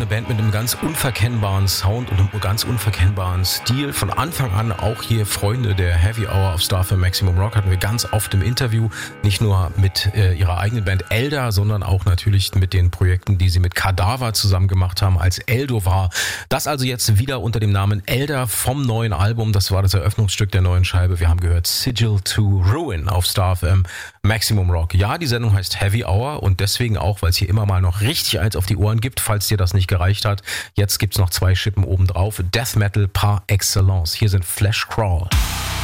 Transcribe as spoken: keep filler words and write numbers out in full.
eine Band mit einem ganz unverkennbaren Sound und einem ganz unverkennbaren Stil. Von Anfang an auch hier Freunde der Heavy Hour auf Star F M Maximum Rock hatten wir ganz oft im Interview. Nicht nur mit äh, ihrer eigenen Band Elder, sondern auch natürlich mit den Projekten, die sie mit Kadaver zusammen gemacht haben als Eldovar. Das also jetzt wieder unter dem Namen Elder vom neuen Album. Das war das Eröffnungsstück der neuen Scheibe. Wir haben gehört Sigil to Ruin auf Star F M Maximum Rock. Ja, die Sendung heißt Heavy Hour und deswegen auch, weil es hier immer mal noch richtig eins auf die Ohren gibt, falls dir das nicht gereicht hat. Jetzt gibt's noch zwei Schippen obendrauf. Death Metal par excellence. Hier sind Flesh Crawl.